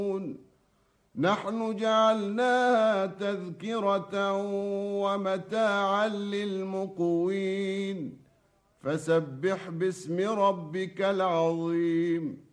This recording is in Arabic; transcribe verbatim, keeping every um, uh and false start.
نحن جعلناها تذكرة ومتاعا للمقوين فسبح باسم ربك العظيم